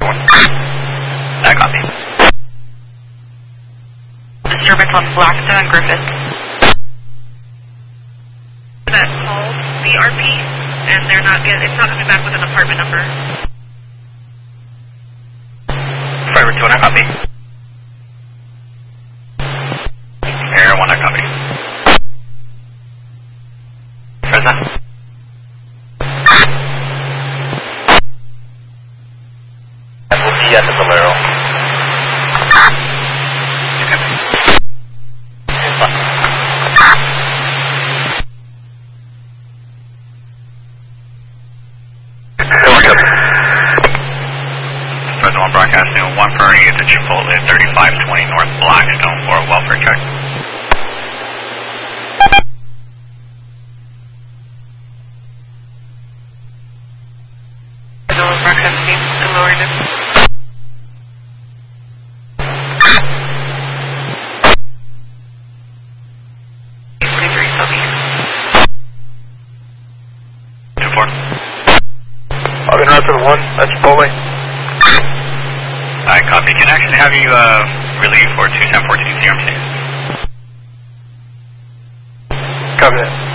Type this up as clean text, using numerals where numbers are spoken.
I copy. Disturbance on Blackstone and Griffith. That called the RP, and it's not coming back with an apartment number. Fiber 2, I copy. Air 1, I copy. Fresno. We'll be at the Valero. Fresno 1 broadcasting 1 Prairie to Chipotle 3520 North Blackstone for a welfare check. Fresno 1 broadcasting and lowering it. I've been right to the 1, that's Chipotle. Alright, copy. Can I actually have you relieve for 21014 CRMC? Copy that.